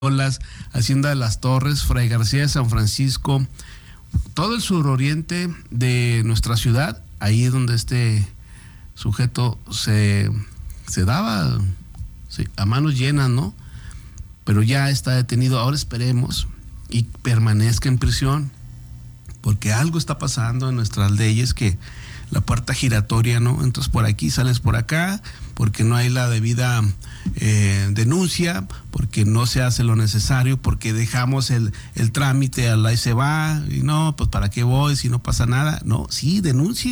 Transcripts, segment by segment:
Las Hacienda de las Torres, Fray García de San Francisco, todo el suroriente de nuestra ciudad, ahí es donde este sujeto se daba a manos llenas, ¿no? Pero ya está detenido. Ahora esperemos y permanezca en prisión, porque algo está pasando en nuestras leyes, que la puerta giratoria, ¿no? Entonces por aquí sales por acá, porque no hay la debida denuncia, porque no se hace lo necesario, porque dejamos el trámite al ahí se va, y no, pues para qué voy si no pasa nada. No, sí,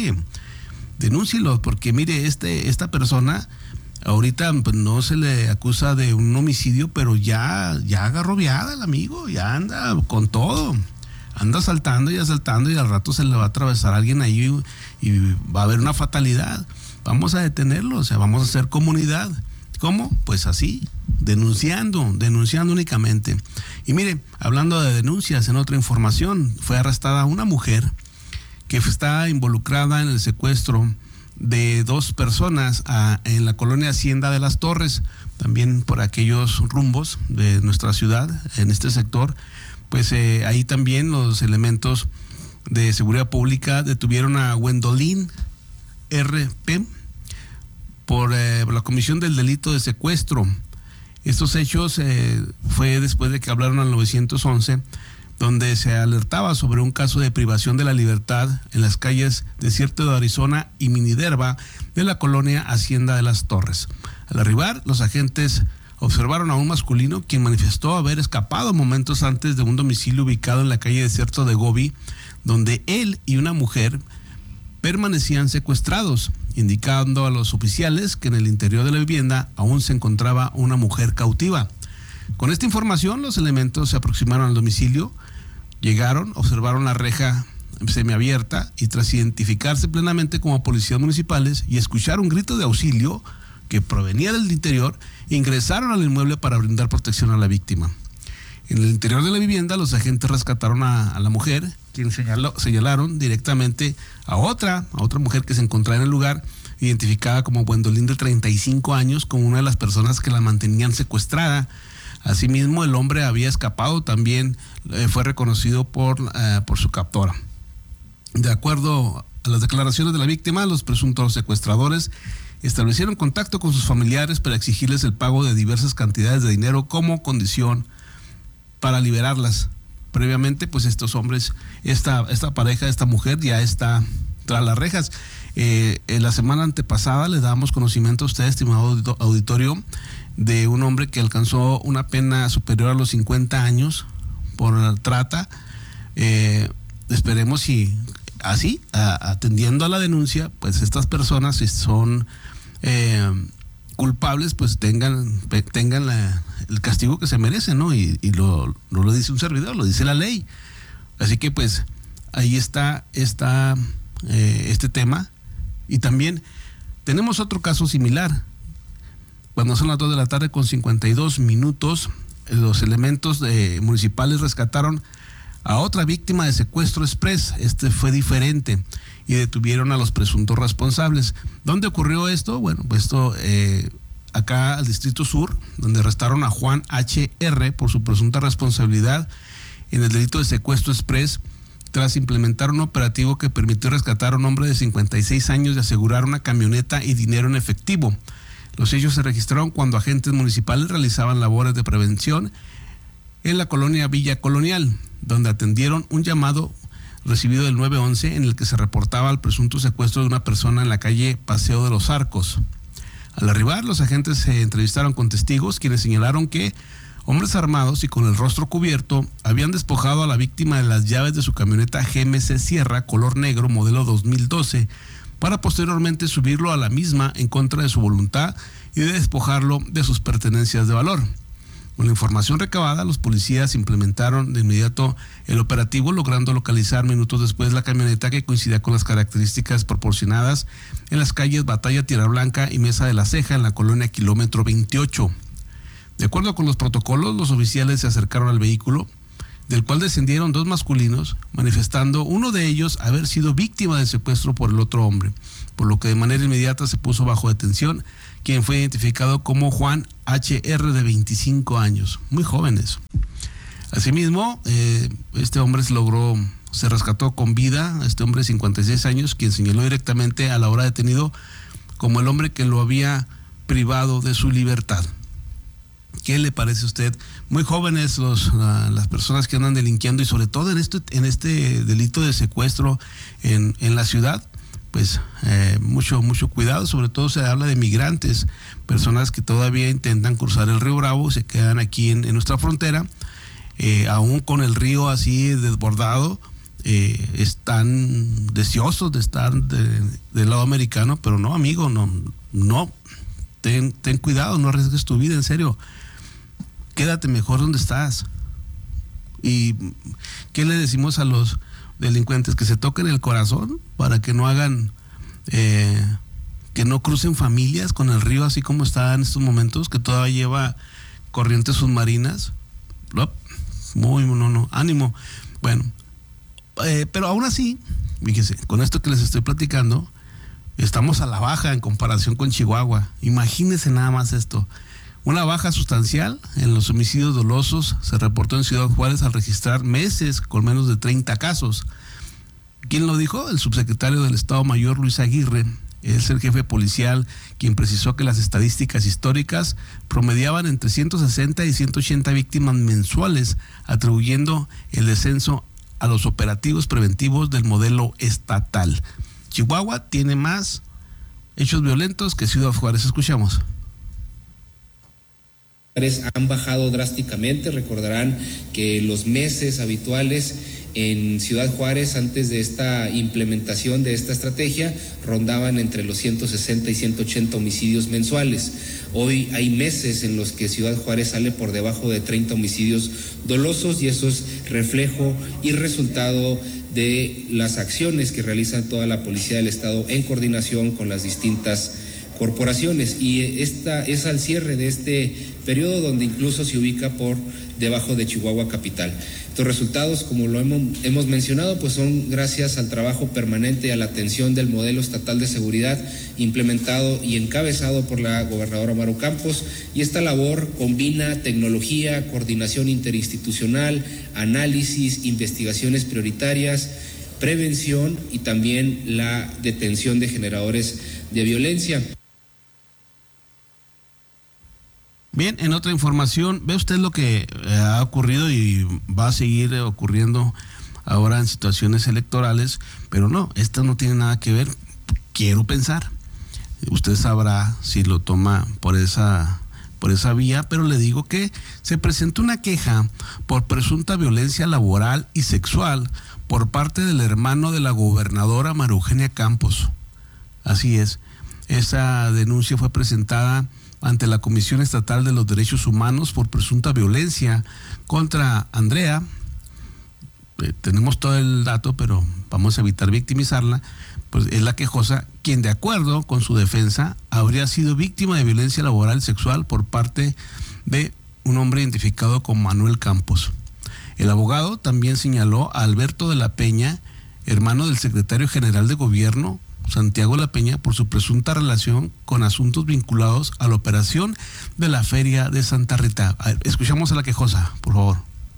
denúncielo, porque mire, esta persona ahorita pues no se le acusa de un homicidio, pero ya agarró viada el amigo, ya anda con todo. Anda asaltando y al rato se le va a atravesar a alguien ahí y va a haber una fatalidad. Vamos a detenerlo, vamos a hacer comunidad. ¿Cómo? Pues así, denunciando únicamente. Y mire, hablando de denuncias, en otra información, fue arrestada una mujer que está involucrada en el secuestro de 2 personas en la colonia Hacienda de las Torres, también por aquellos rumbos de nuestra ciudad, en este sector. Pues ahí también los elementos de seguridad pública detuvieron a Gwendolyn R.P. por la comisión del delito de secuestro. Estos hechos fue después de que hablaron al 911, donde se alertaba sobre un caso de privación de la libertad en las calles Desierto de Arizona y Miniderva de la colonia Hacienda de las Torres. Al arribar, los agentes observaron a un masculino quien manifestó haber escapado momentos antes de un domicilio ubicado en la calle Desierto de Gobi, donde él y una mujer permanecían secuestrados, indicando a los oficiales que en el interior de la vivienda aún se encontraba una mujer cautiva. Con esta información, los elementos se aproximaron al domicilio, llegaron, observaron la reja semiabierta y tras identificarse plenamente como policías municipales y escuchar un grito de auxilio que provenía del interior, ingresaron al inmueble para brindar protección a la víctima. En el interior de la vivienda, los agentes rescataron a la mujer, quien señalaron directamente a otra mujer que se encontraba en el lugar, identificada como Gwendolyn, de 35 años, como una de las personas que la mantenían secuestrada. Asimismo, el hombre había escapado, también fue reconocido por su captora. De acuerdo a las declaraciones de la víctima, los presuntos secuestradores establecieron contacto con sus familiares para exigirles el pago de diversas cantidades de dinero como condición para liberarlas. Previamente, pues estos hombres, esta pareja, esta mujer ya está tras las rejas. La semana antepasada le damos conocimiento a usted, estimado auditorio, de un hombre que alcanzó una pena superior a los 50 años por trata. Esperemos y así, atendiendo a la denuncia, pues estas personas, si son culpables, pues tengan el castigo que se merecen, ¿no? Y no lo dice un servidor, lo dice la ley. Así que pues ahí está este tema. Y también tenemos otro caso similar. Cuando son las 2 de la tarde con 52 minutos, los elementos municipales rescataron a otra víctima de secuestro express. Este fue diferente y detuvieron a los presuntos responsables. ¿Dónde ocurrió esto? Bueno, pues esto acá al Distrito Sur, donde arrestaron a Juan H.R. por su presunta responsabilidad en el delito de secuestro express, tras implementar un operativo que permitió rescatar a un hombre de 56 años y asegurar una camioneta y dinero en efectivo. Los hechos se registraron cuando agentes municipales realizaban labores de prevención en la colonia Villa Colonial, donde atendieron un llamado recibido del 911 en el que se reportaba el presunto secuestro de una persona en la calle Paseo de los Arcos. Al arribar, los agentes se entrevistaron con testigos, quienes señalaron que hombres armados y con el rostro cubierto habían despojado a la víctima de las llaves de su camioneta GMC Sierra color negro modelo 2012 para posteriormente subirlo a la misma en contra de su voluntad y de despojarlo de sus pertenencias de valor. Con la información recabada, los policías implementaron de inmediato el operativo, logrando localizar minutos después la camioneta que coincidía con las características proporcionadas en las calles Batalla, Tierra Blanca y Mesa de la Ceja en la colonia Kilómetro 28. De acuerdo con los protocolos, los oficiales se acercaron al vehículo, del cual descendieron 2 masculinos, manifestando uno de ellos haber sido víctima de secuestro por el otro hombre, por lo que de manera inmediata se puso bajo detención, quien fue identificado como Juan H.R. de 25 años, muy jóvenes. Asimismo, este hombre se rescató con vida a este hombre de 56 años, quien señaló directamente a la hora detenido como el hombre que lo había privado de su libertad. ¿Qué le parece a usted? Muy jóvenes las personas que andan delinquiendo, y sobre todo en este delito de secuestro en la ciudad, pues mucho cuidado. Sobre todo se habla de migrantes, personas que todavía intentan cruzar el río Bravo, se quedan aquí en nuestra frontera, aún con el río así desbordado, están deseosos de estar del lado americano, pero no, amigo, no, ten cuidado, no arriesgues tu vida, en serio. Quédate mejor donde estás. ¿Y qué le decimos a los delincuentes? Que se toquen el corazón para que no hagan, que no crucen familias con el río así como está en estos momentos, que todavía lleva corrientes submarinas. No, ánimo. Bueno, pero aún así, fíjese, con esto que les estoy platicando, estamos a la baja en comparación con Chihuahua. Imagínense nada más esto. Una baja sustancial en los homicidios dolosos se reportó en Ciudad Juárez al registrar meses con menos de 30 casos. ¿Quién lo dijo? El subsecretario del Estado Mayor, Luis Aguirre. Es el jefe policial quien precisó que las estadísticas históricas promediaban entre 160 y 180 víctimas mensuales, atribuyendo el descenso a los operativos preventivos del modelo estatal. Chihuahua tiene más hechos violentos que Ciudad Juárez. Escuchamos. Han bajado drásticamente. Recordarán que los meses habituales en Ciudad Juárez, antes de esta implementación de esta estrategia, rondaban entre los 160 y 180 homicidios mensuales. Hoy hay meses en los que Ciudad Juárez sale por debajo de 30 homicidios dolosos, y eso es reflejo y resultado de las acciones que realiza toda la Policía del Estado en coordinación con las distintas corporaciones, y esta es al cierre de este periodo donde incluso se ubica por debajo de Chihuahua capital. Estos resultados, como lo hemos mencionado, pues son gracias al trabajo permanente y a la atención del modelo estatal de seguridad implementado y encabezado por la gobernadora Maru Campos, y esta labor combina tecnología, coordinación interinstitucional, análisis, investigaciones prioritarias, prevención y también la detención de generadores de violencia. Bien, en otra información, ve usted lo que ha ocurrido y va a seguir ocurriendo ahora en situaciones electorales, pero no, esto no tiene nada que ver, quiero pensar. Usted sabrá si lo toma por esa vía, pero le digo que se presentó una queja por presunta violencia laboral y sexual por parte del hermano de la gobernadora María Eugenia Campos. Así es, esa denuncia fue presentada ante la Comisión Estatal de los Derechos Humanos por presunta violencia contra Andrea. Tenemos todo el dato, pero vamos a evitar victimizarla. Pues es la quejosa, quien de acuerdo con su defensa habría sido víctima de violencia laboral y sexual por parte de un hombre identificado como Manuel Campos. El abogado también señaló a Alberto de la Peña, hermano del secretario general de gobierno Santiago La Peña, por su presunta relación con asuntos vinculados a la operación de la Feria de Santa Rita. A ver, escuchamos a la quejosa, por favor.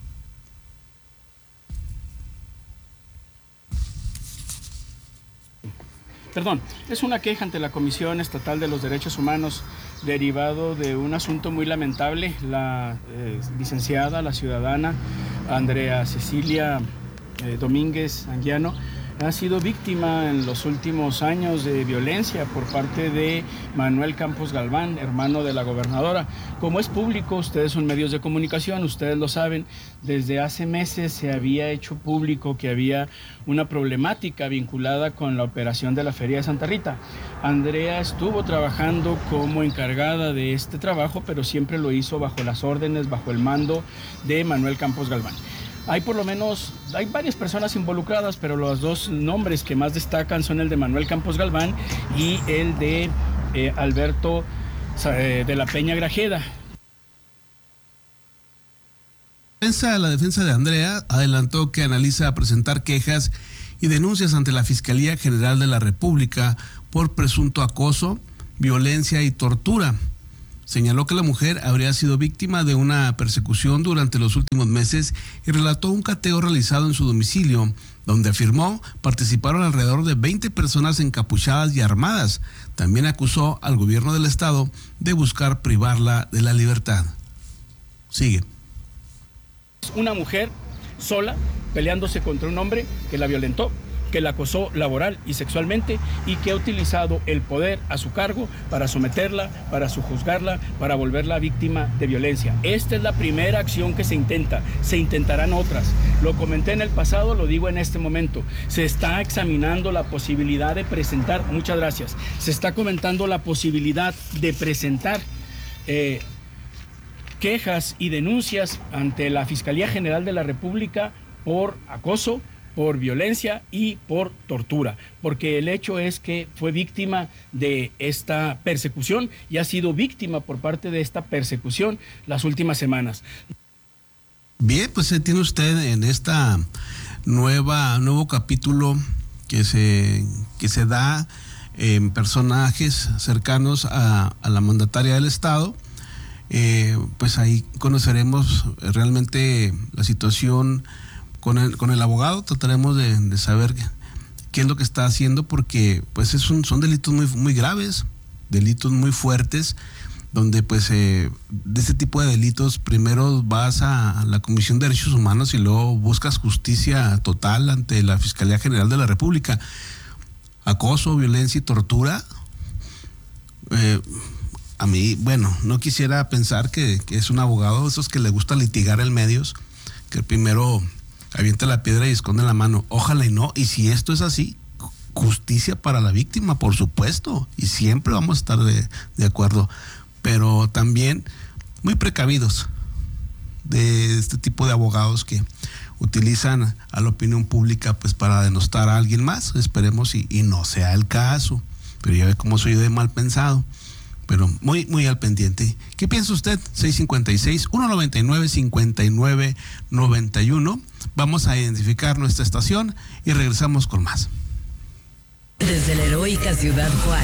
Es una queja ante la Comisión Estatal de los Derechos Humanos derivado de un asunto muy lamentable. La licenciada, la ciudadana Andrea Cecilia Domínguez Anguiano ha sido víctima en los últimos años de violencia por parte de Manuel Campos Galván, hermano de la gobernadora. Como es público, ustedes son medios de comunicación, ustedes lo saben, desde hace meses se había hecho público que había una problemática vinculada con la operación de la Feria de Santa Rita. Andrea estuvo trabajando como encargada de este trabajo, pero siempre lo hizo bajo las órdenes, bajo el mando de Manuel Campos Galván. Hay varias personas involucradas, pero los dos nombres que más destacan son el de Manuel Campos Galván y el de Alberto de la Peña Grajeda. La defensa de Andrea adelantó que analiza presentar quejas y denuncias ante la Fiscalía General de la República por presunto acoso, violencia y tortura. Señaló que la mujer habría sido víctima de una persecución durante los últimos meses y relató un cateo realizado en su domicilio, donde afirmó participaron alrededor de 20 personas encapuchadas y armadas. También acusó al gobierno del estado de buscar privarla de la libertad. Sigue. Una mujer sola peleándose contra un hombre que la violentó, que la acosó laboral y sexualmente y que ha utilizado el poder a su cargo para someterla, para sojuzgarla, para volverla víctima de violencia. Esta es la primera acción que se intenta, se intentarán otras. Lo comenté en el pasado, lo digo en este momento. Se está examinando la posibilidad de presentar, muchas gracias, se está comentando la posibilidad de presentar quejas y denuncias ante la Fiscalía General de la República por acoso, por violencia y por tortura, porque el hecho es que fue víctima de esta persecución y ha sido víctima por parte de esta persecución las últimas semanas. Bien, pues tiene usted en esta nuevo capítulo que se da en personajes cercanos a la mandataria del Estado. Pues ahí conoceremos realmente la situación con el abogado. Trataremos de saber qué es lo que está haciendo, porque pues son delitos muy graves, delitos muy fuertes, donde pues de este tipo de delitos primero vas a la Comisión de Derechos Humanos y luego buscas justicia total ante la Fiscalía General de la República. Acoso, violencia y tortura. A mí, bueno, no quisiera pensar que es un abogado de esos que le gusta litigar en medios, que primero avienta la piedra y esconde la mano. Ojalá y no. Y si esto es así, justicia para la víctima, por supuesto. Y siempre vamos a estar de acuerdo. Pero también muy precavidos de este tipo de abogados que utilizan a la opinión pública pues para denostar a alguien más. Esperemos y no sea el caso. Pero ya ve cómo soy de mal pensado. Pero muy al pendiente. ¿Qué piensa usted? 656-199-5991. Vamos a identificar nuestra estación y regresamos con más. Desde la heroica Ciudad Juárez.